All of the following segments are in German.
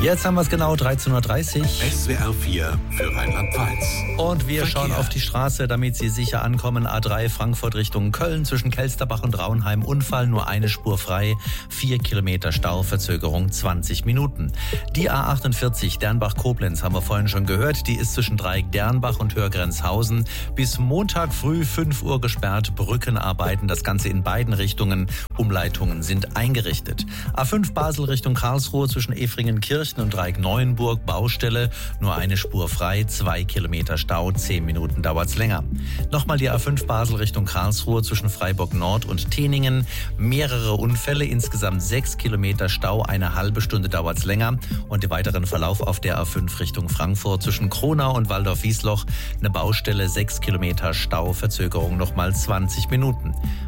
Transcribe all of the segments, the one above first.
Jetzt haben wir es genau, 13.30 Uhr. SWR 4 für Rheinland-Pfalz. Und wir Verkehr. schauen auf die Straße, damit Sie sicher ankommen. A3 Frankfurt Richtung Köln zwischen Kelsterbach und Raunheim. Unfall, nur eine Spur frei. 4 Kilometer Stau, Verzögerung 20 Minuten. Die A48 Dernbach-Koblenz haben wir vorhin schon gehört. Die ist zwischen Dreieck Dernbach und Hörgrenzhausen bis Montag früh 5 Uhr gesperrt. Brückenarbeiten, das Ganze in beiden Richtungen. Umleitungen sind eingerichtet. A5 Basel Richtung Karlsruhe zwischen Efringen-Kirchen und Dreieck Neuenburg. Baustelle, nur eine Spur frei. 2 Kilometer Stau, 10 Minuten dauert's länger. Nochmal die A5 Basel Richtung Karlsruhe zwischen Freiburg Nord und Teningen. Mehrere Unfälle, insgesamt 6 Kilometer Stau, eine halbe Stunde dauert's länger. Und den weiteren Verlauf auf der A5 Richtung Frankfurt zwischen Kronau und Waldorf-Wiesloch. Eine Baustelle, 6 Kilometer Stau, Verzögerung nochmal 20 Minuten.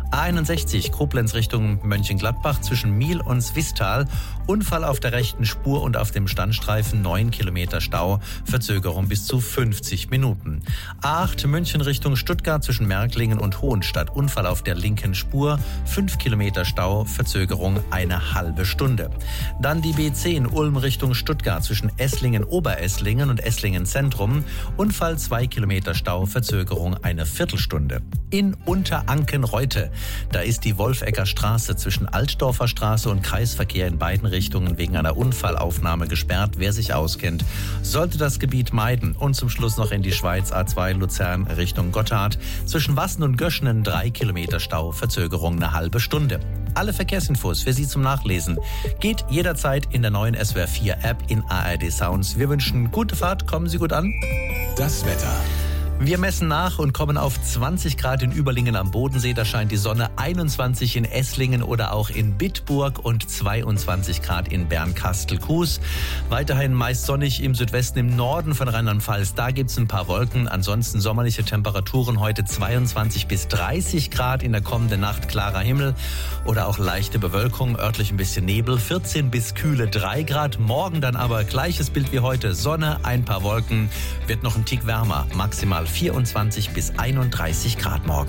A61 Koblenz Richtung Mönchengladbach zwischen Miel und Swistal. Unfall auf der rechten Spur und auf dem Standstreifen, 9 Kilometer Stau, Verzögerung bis zu 50 Minuten. A8 München Richtung Stuttgart zwischen Märklingen und Hohenstadt. Unfall auf der linken Spur, 5 Kilometer Stau, Verzögerung eine halbe Stunde. Dann die B10 Ulm Richtung Stuttgart zwischen Esslingen-Oberesslingen und Esslingen-Zentrum. Unfall 2 Kilometer Stau, Verzögerung eine Viertelstunde. In Unteranken-Reute, da ist die Wolfegger Straße zwischen Altdorfer Straße und Kreisverkehr in beiden Richtungen wegen einer Unfallaufnahme gesperrt. Wer sich auskennt, sollte das Gebiet meiden. Und zum Schluss noch in die Schweiz, A2 Luzern Richtung Gotthard. Zwischen Wassen und Göschenen 3 Kilometer Stau, Verzögerung eine halbe Stunde. Alle Verkehrsinfos für Sie zum Nachlesen geht jederzeit in der neuen SWR 4 App in ARD Sounds. Wir wünschen gute Fahrt, kommen Sie gut an. Das Wetter. Wir messen nach und kommen auf 20 Grad in Überlingen am Bodensee. Da scheint die Sonne, 21 in Esslingen oder auch in Bitburg und 22 Grad in Bernkastel-Kues. Weiterhin meist sonnig im Südwesten, im Norden von Rheinland-Pfalz. Da gibt's ein paar Wolken. Ansonsten sommerliche Temperaturen heute 22 bis 30 Grad. In der kommenden Nacht klarer Himmel oder auch leichte Bewölkung, örtlich ein bisschen Nebel. 14 bis kühle 3 Grad. Morgen dann aber gleiches Bild wie heute. Sonne, ein paar Wolken. Wird noch ein Tick wärmer. Maximal 24 bis 31 Grad morgen.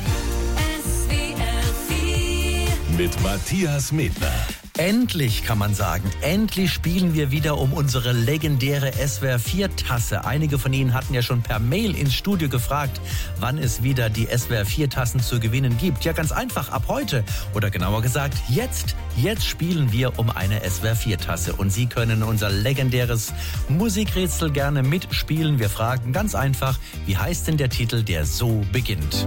Mit Matthias Medner. Endlich, kann man sagen, endlich spielen wir wieder um unsere legendäre SWR 4 Tasse. Einige von Ihnen hatten ja schon per Mail ins Studio gefragt, wann es wieder die SWR 4 Tassen zu gewinnen gibt. Ja, ganz einfach, ab heute. Oder genauer gesagt, jetzt spielen wir um eine SWR 4 Tasse. Und Sie können unser legendäres Musikrätsel gerne mitspielen. Wir fragen ganz einfach, wie heißt denn der Titel, der so beginnt?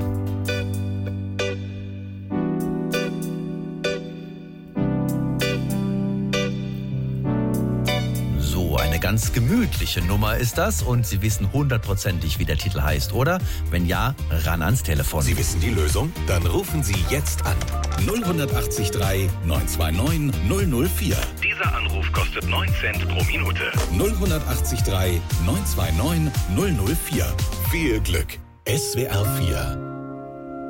Eine ganz gemütliche Nummer ist das und Sie wissen hundertprozentig, wie der Titel heißt, oder? Wenn ja, ran ans Telefon. Sie wissen die Lösung? Dann rufen Sie jetzt an. 0183 929 004. Dieser Anruf kostet 9 Cent pro Minute. 0183 929 004. Viel Glück. SWR 4